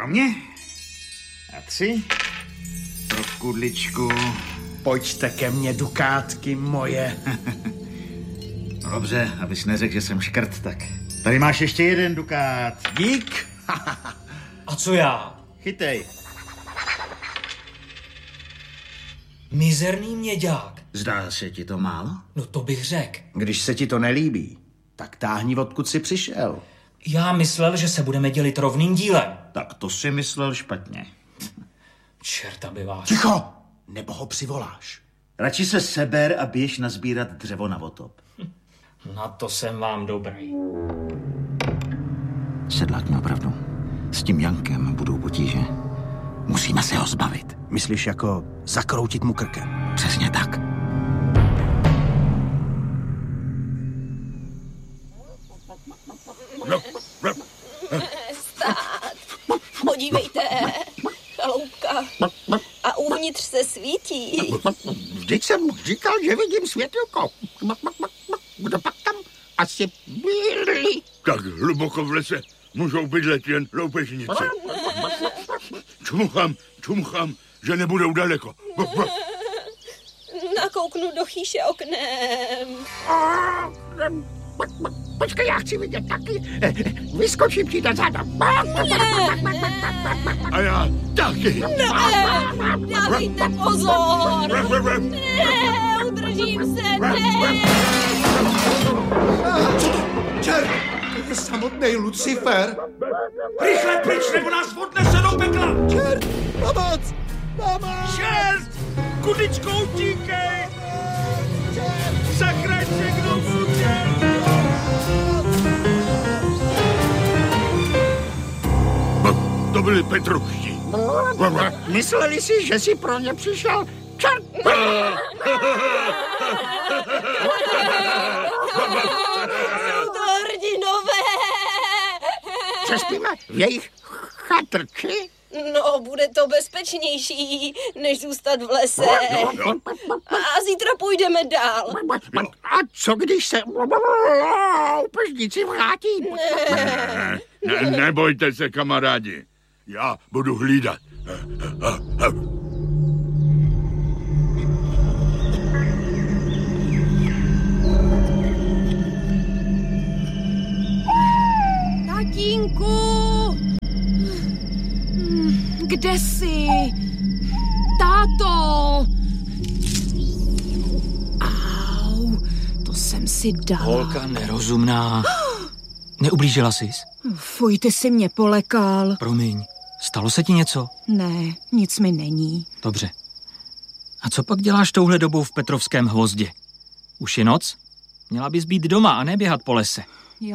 pro mě. A 3 pro kudličku. Pojďte ke mně, dukátky moje. No dobře, abys neřekl, že jsem škrt, tak tady máš ještě 1 dukát. Dík. A co já? Chytej. Mizerný měďák. Zdá se ti to málo? No to bych řekl. Když se ti to nelíbí, tak táhni, odkud jsi přišel. Já myslel, že se budeme dělit rovným dílem. Tak to si myslel špatně. Čert, aby vás... Ticho, nebo ho přivoláš. Radši se seber a běž nazbírat dřevo na otop. Na to jsem vám dobrý. Sedlák má pravdu. S tím Jankem budou potíže. Musíme se ho zbavit. Myslíš jako zakroutit mu krkem? Přesně tak. Stát. Podívejte, chaloupka. A uvnitř se svítí. Vždyť jsem říkal, že vidím světilko. Kdo pak tam asi byli? Tak hluboko v lese můžou bydlet jen loupežníci. Čumuchám, že nebudou daleko. Nakouknu do chýše oknem. Počkej, já chci vidět taky. Vyskočím ti do záda. A já taky. Dávejte pozor. Ne, udržím se, ne. Co to? Čert! To je samotný Lucifer. Rychle pryč, nebo nás odnese do pekla! Čert! Pomoc! Pomoc! Čert! Kudičko, utíkej! Zachraň se, kdo může! To byli Petrušti. Mysleli si, že jsi pro ně přišel? Čert! Jsou to hrdinové. Přespíme v jejich chatrči? No, bude to bezpečnější, než zůstat v lese. A zítra půjdeme dál. A co když se loupežníci vrátí? Nebojte se, kamarádi. Já budu hlídat. Tatínku! Kde jsi? Táto! Au, to jsem si dala. Holka nerozumná. Neublížila jsis? Fuj, ty jsi mě polekal. Promiň, stalo se ti něco? Ne, nic mi není. Dobře. A co pak děláš touhle dobou v Petrovském Hvozdě? Už je noc? Měla bys být doma a neběhat po lese.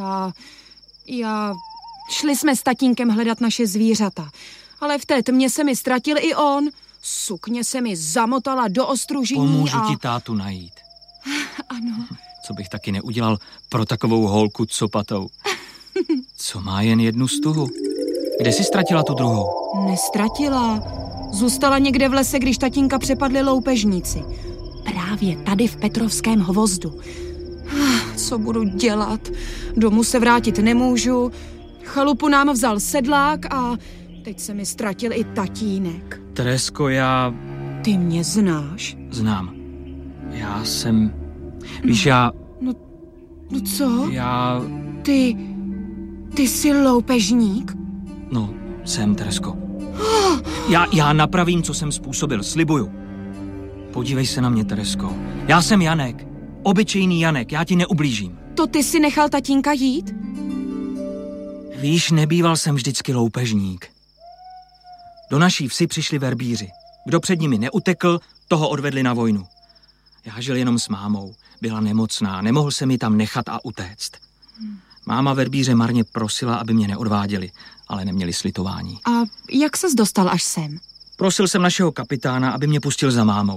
Šli jsme s tatínkem hledat naše zvířata. Ale v té tmě se mi ztratil i on. Sukně se mi zamotala do ostružení. Pomůžu ti tátu najít. Ano. Co bych taky neudělal pro takovou holku copatou. Co má jen 1 stuhu. Kde jsi ztratila tu druhou? Nestratila. Zůstala někde v lese, když tatínka přepadli loupežníci. Právě tady v Petrovském Hvozdu. Co budu dělat? Domů se vrátit nemůžu. Chalupu nám vzal sedlák a teď se mi ztratil i tatínek. Teresko, já... Ty mě znáš? Znám. Já jsem... Víš, já... No co? Já... Ty jsi loupežník? No, jsem, Teresko. Já napravím, co jsem způsobil, slibuju. Podívej se na mě, Teresko. Já jsem Janek. Obyčejný Janek, já ti neublížím. To ty si nechal tatínka jít? Víš, nebýval jsem vždycky loupežník. Do naší vsi přišli verbíři. Kdo před nimi neutekl, toho odvedli na vojnu. Já žil jenom s mámou. Byla nemocná, nemohl se mi tam nechat a utéct. Máma verbíře marně prosila, aby mě neodváděli, ale neměli slitování. A jak ses dostal až sem? Prosil jsem našeho kapitána, aby mě pustil za mámou.